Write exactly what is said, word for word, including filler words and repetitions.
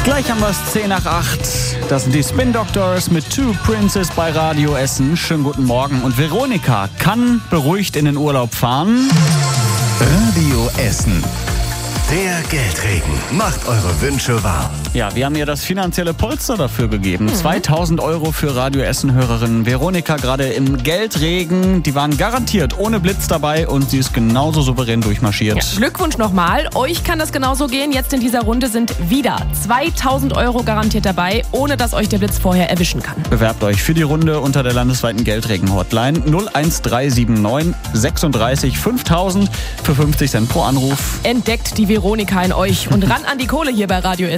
Gleich haben wir es zehn nach acht. Das sind die Spin Doctors mit Two Princes bei Radio Essen. Schönen guten Morgen. Und Veronika kann beruhigt in den Urlaub fahren. Radio Essen. Der Geldregen macht eure Wünsche wahr. Ja, wir haben ihr das finanzielle Polster dafür gegeben. Mhm. zweitausend Euro für Radio Essen-Hörerin Veronika, gerade im Geldregen. Die waren garantiert ohne Blitz dabei und sie ist genauso souverän durchmarschiert. Ja, Glückwunsch nochmal. Euch kann das genauso gehen. Jetzt in dieser Runde sind wieder zweitausend Euro garantiert dabei, ohne dass euch der Blitz vorher erwischen kann. Bewerbt euch für die Runde unter der landesweiten Geldregen-Hotline null eins drei sieben neun sechsunddreißig fünftausend für fünfzig Cent pro Anruf. Entdeckt die Veronika in euch und ran an die Kohle hier bei Radio Essen.